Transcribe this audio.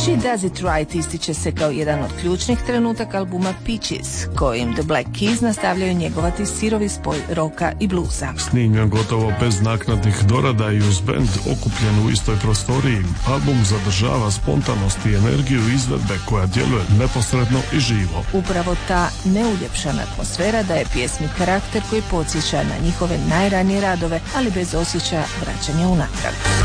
She Does It Right ističe se kao jedan od ključnih trenutaka albuma Peaches, kojim The Black Keys nastavljaju njegovati sirovi spoj roka i bluesa. Snimljen gotovo bez naknadnih dorada i uz bend okupljen u istoj prostoriji, album zadržava spontanost i energiju izvedbe koja djeluje neposredno i živo. Upravo ta neuljepšana atmosfera daje pjesmi karakter koji podsjeća na njihove najranije radove, ali bez osjećaja vraćanja unatrag.